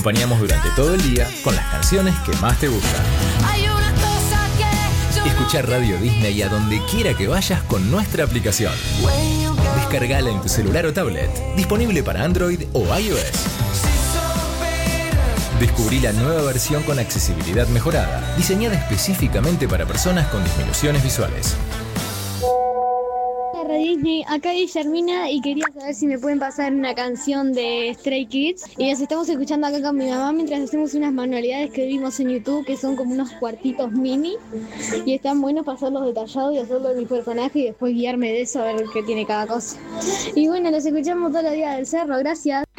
Acompañamos durante todo el día con las canciones que más te gustan. Escuchar Radio Disney a donde quiera que vayas con nuestra aplicación. Descargala en tu celular o tablet. Disponible para Android o iOS. Descubrí la nueva versión con accesibilidad mejorada, diseñada específicamente para personas con disminuciones visuales. Hola Disney, acá Guillermina y quería saber si me pueden pasar una canción de Stray Kids. Y las estamos escuchando acá con mi mamá mientras hacemos unas manualidades que vimos en YouTube que son como unos cuartitos mini y están buenos para hacerlos detallados y hacerlo de mi personaje y después guiarme de eso a ver qué tiene cada cosa. Y bueno, los escuchamos todos los días del cerro, gracias.